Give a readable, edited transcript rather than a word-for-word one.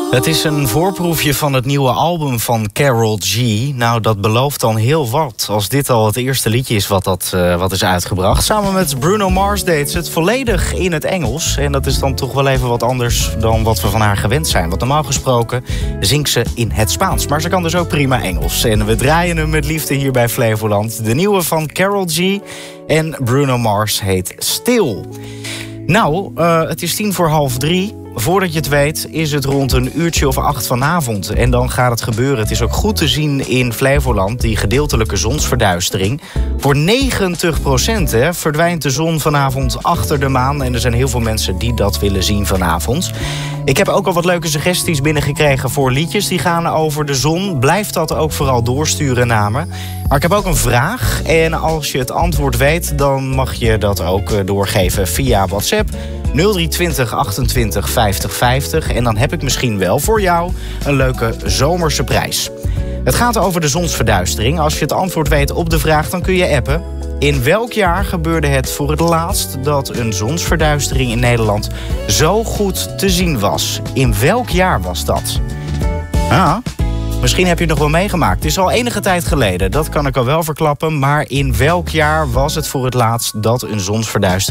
Het is een voorproefje van het nieuwe album van Karol G. Nou, dat belooft dan heel wat. Als dit al het eerste liedje is wat is uitgebracht. Samen met Bruno Mars deed ze het volledig in het Engels. En dat is dan toch wel even wat anders dan wat we van haar gewend zijn. Want normaal gesproken zingt ze in het Spaans. Maar ze kan dus ook prima Engels. En we draaien hem met liefde hier bij Flevoland. De nieuwe van Karol G en Bruno Mars heet Stil. Nou, het is 2:45. Voordat je het weet is het rond 7:08 vanavond. En dan gaat het gebeuren. Het is ook goed te zien in Flevoland, die gedeeltelijke zonsverduistering. Voor 90% verdwijnt de zon vanavond achter de maan. En er zijn heel veel mensen die dat willen zien vanavond. Ik heb ook al wat leuke suggesties binnengekregen voor liedjes die gaan over de zon. Blijf dat ook vooral doorsturen naar me. Maar ik heb ook een vraag. En als je het antwoord weet, dan mag je dat ook doorgeven via WhatsApp. 0320 28 50 50. En dan heb ik misschien wel voor jou een leuke zomerse prijs. Het gaat over de zonsverduistering. Als je het antwoord weet op de vraag, dan kun je appen. In welk jaar gebeurde het voor het laatst dat een zonsverduistering in Nederland zo goed te zien was? In welk jaar was dat? Misschien heb je het nog wel meegemaakt. Het is al enige tijd geleden, dat kan ik al wel verklappen. Maar in welk jaar was het voor het laatst dat een zonsverduistering